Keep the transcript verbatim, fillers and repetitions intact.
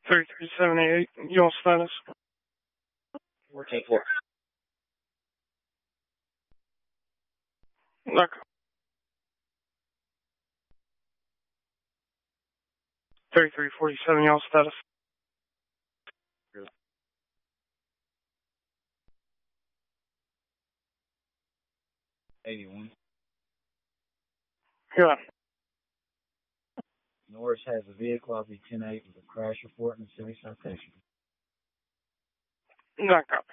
thirty-three seventy-eight, you all status? fourteen four. Look. thirty-three forty-seven, y'all status? eighty-one. Yeah. Norris has a vehicle. I'll be ten eight with a crash report in the city citation. Not copy.